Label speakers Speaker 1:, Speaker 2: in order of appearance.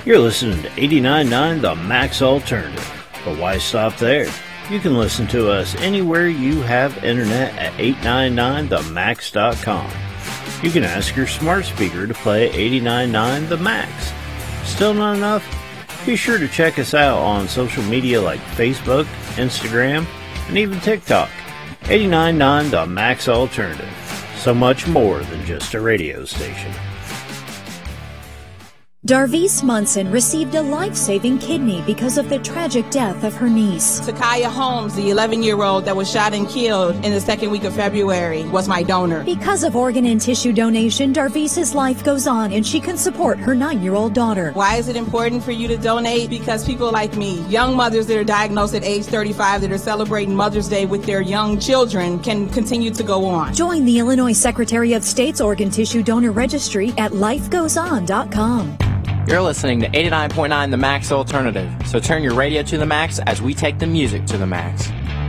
Speaker 1: You're listening to 89.9 The Max Alternative. But why stop there? You can listen to us anywhere you have internet at 899themax.com. You can ask your smart speaker to play 89.9 The Max. Still not enough? Be sure to check us out on social media like Facebook, Instagram, and even TikTok. 89.9 The Max Alternative. So much more than just a radio station.
Speaker 2: Darvise Munson received a life-saving kidney because of the tragic death of her niece.
Speaker 3: Takaya Holmes, the 11-year-old that was shot and killed in the second week of February, was my donor.
Speaker 2: Because of organ and tissue donation, Darvise's life goes on and she can support her 9-year-old daughter.
Speaker 3: Why is it important for you to donate? Because people like me, young mothers that are diagnosed at age 35 that are celebrating Mother's Day with their young children, can continue to go on.
Speaker 2: Join the Illinois Secretary of State's Organ Tissue Donor Registry at lifegoeson.com.
Speaker 4: You're listening to 89.9 The Max Alternative, so turn your radio to the max as we take the music to the max.